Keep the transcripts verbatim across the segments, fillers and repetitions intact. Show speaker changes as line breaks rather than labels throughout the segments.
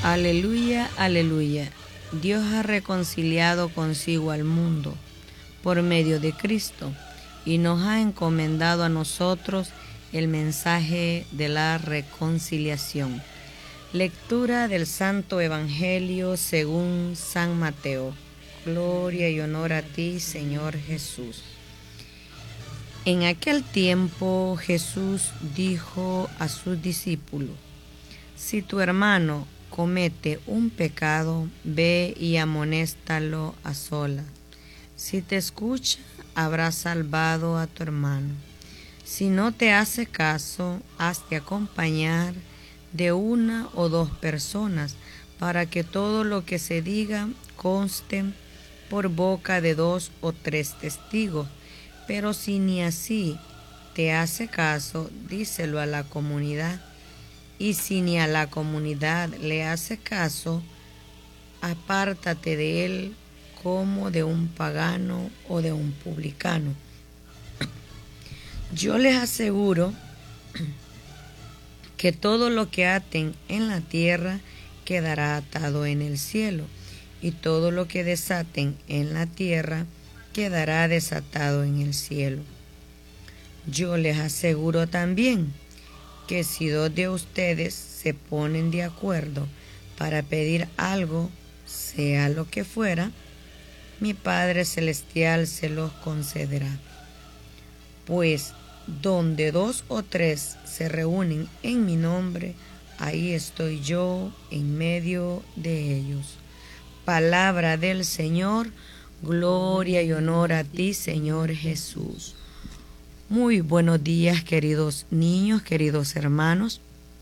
Aleluya, aleluya. Dios ha reconciliado consigo al mundo por medio de Cristo y nos ha encomendado a nosotros el mensaje de la reconciliación. Lectura del Santo Evangelio según San Mateo. Gloria y honor a ti, Señor Jesús. En aquel tiempo Jesús dijo a sus discípulos: si tu hermano comete un pecado, ve y amonéstalo a solas. Si te escucha, habrás salvado a tu hermano. Si no te hace caso, hazte acompañar de una o dos personas, para que todo lo que se diga conste por boca de dos o tres testigos. Pero si ni así te hace caso, díselo a la comunidad. Y si ni a la comunidad le hace caso, apártate de él como de un pagano o de un publicano. Yo les aseguro que todo lo que aten en la tierra quedará atado en el cielo, y todo lo que desaten en la tierra quedará desatado en el cielo. Yo les aseguro también que si dos de ustedes se ponen de acuerdo para pedir algo, sea lo que fuera, mi Padre Celestial se los concederá. Pues donde dos o tres se reúnen en mi nombre, ahí estoy yo en medio de ellos. Palabra del Señor, gloria y honor a ti, Señor Jesús. Muy buenos días, queridos niños, queridos hermanos.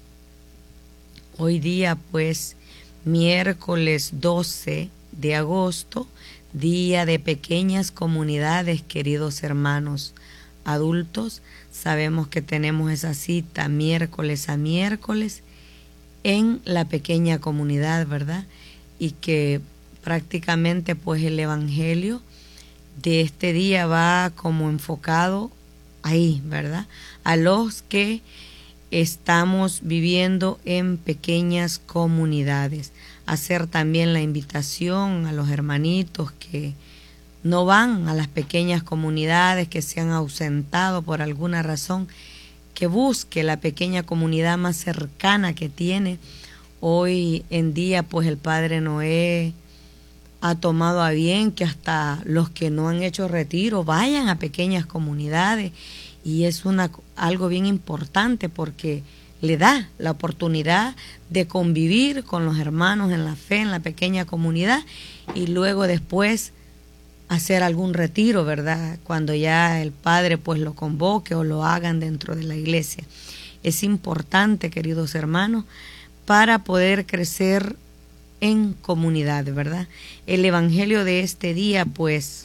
Hoy día, pues, miércoles doce de agosto, día de pequeñas comunidades, queridos hermanos adultos. Sabemos que tenemos esa cita miércoles a miércoles en la pequeña comunidad, ¿verdad? Y que prácticamente, pues, el evangelio de este día va como enfocado ahí, ¿verdad? A los que estamos viviendo en pequeñas comunidades. Hacer también la invitación a los hermanitos que no van a las pequeñas comunidades, que se han ausentado por alguna razón, que busque la pequeña comunidad más cercana que tiene. Hoy en día, pues, el Padre Noé ha tomado a bien que hasta los que no han hecho retiro vayan a pequeñas comunidades, y es una, algo bien importante porque le da la oportunidad de convivir con los hermanos en la fe, en la pequeña comunidad, y luego después hacer algún retiro, ¿verdad? Cuando ya el Padre pues lo convoque o lo hagan dentro de la iglesia. Es importante, queridos hermanos, para poder crecer en comunidad, ¿verdad? El evangelio de este día, pues,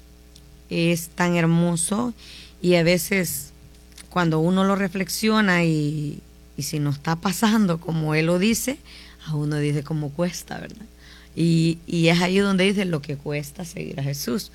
es tan hermoso, y a veces cuando uno lo reflexiona y, y si no está pasando como él lo dice, a uno dice cómo cuesta, ¿verdad? Y, y es ahí donde dice lo que cuesta seguir a Jesús.